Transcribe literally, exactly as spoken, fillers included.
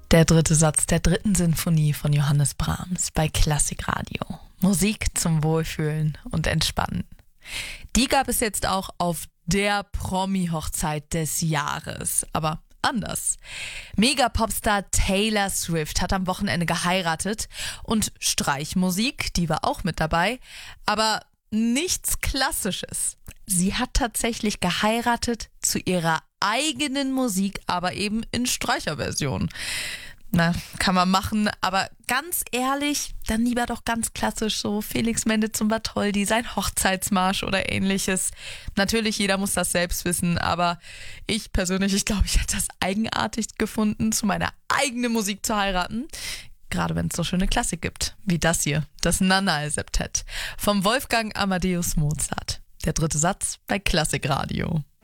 Der dritte Satz der dritten Sinfonie von Johannes Brahms bei Klassikradio. Musik zum Wohlfühlen und Entspannen. Die gab es jetzt auch auf der Promi-Hochzeit des Jahres, aber anders. Mega-Popstar Taylor Swift hat am Wochenende geheiratet und Streichmusik, die war auch mit dabei, aber nichts Klassisches. Sie hat tatsächlich geheiratet zu ihrer eigenen Musik, aber eben in Streicherversion. Na, kann man machen, aber ganz ehrlich, dann lieber doch ganz klassisch, so Felix Mendelssohn Bartholdy, sein Hochzeitsmarsch oder ähnliches. Natürlich, jeder muss das selbst wissen, aber ich persönlich, ich glaube, ich hätte das eigenartig gefunden, zu meiner eigenen Musik zu heiraten. Gerade wenn es so schöne Klassik gibt, wie das hier, das Nana-Septett vom Wolfgang Amadeus Mozart. Der dritte Satz bei Klassikradio.